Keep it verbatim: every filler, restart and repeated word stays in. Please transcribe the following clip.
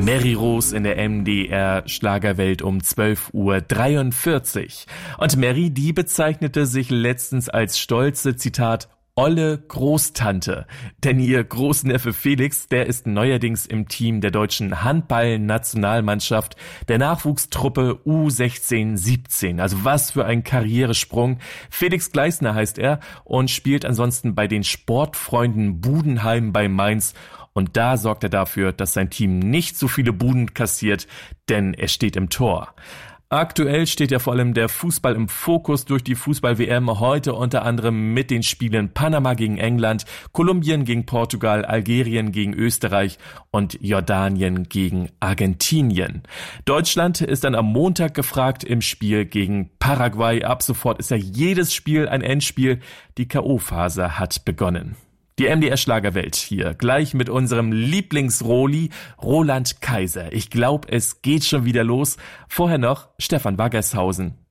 Mary Rose in der M D R Schlagerwelt um zwölf Uhr dreiundvierzig. Und Mary, die bezeichnete sich letztens als stolze, Zitat, olle Großtante. Denn ihr Großneffe Felix, der ist neuerdings im Team der deutschen Handball-Nationalmannschaft, der Nachwuchstruppe U sechzehn siebzehn. Also was für ein Karrieresprung. Felix Gleisner heißt er und spielt ansonsten bei den Sportfreunden Budenheim bei Mainz. Und da sorgt er dafür, dass sein Team nicht so viele Buden kassiert, denn er steht im Tor. Aktuell steht ja vor allem der Fußball im Fokus durch die Fußball-W M, heute unter anderem mit den Spielen Panama gegen England, Kolumbien gegen Portugal, Algerien gegen Österreich und Jordanien gegen Argentinien. Deutschland ist dann am Montag gefragt im Spiel gegen Paraguay. Ab sofort ist ja jedes Spiel ein Endspiel. Die K O-Phase hat begonnen. Die M D R Schlagerwelt hier, gleich mit unserem Lieblingsroli, Roland Kaiser. Ich glaube, es geht schon wieder los. Vorher noch Stefan Waggershausen.